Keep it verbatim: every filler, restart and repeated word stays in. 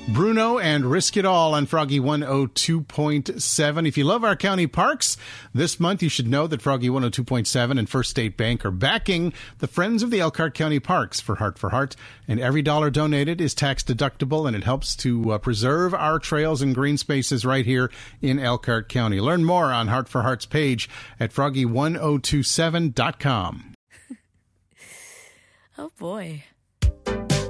Bruno and Risk It All on Froggy one oh two point seven. If you love our county parks, this month you should know that Froggy one oh two point seven and First State Bank are backing the Friends of the Elkhart County Parks for Heart for Heart. And every dollar donated is tax deductible, and it helps to uh, preserve our trails and green spaces right here in Elkhart County. Learn more on Heart for Heart's page at froggy one oh two seven dot com. Oh, boy.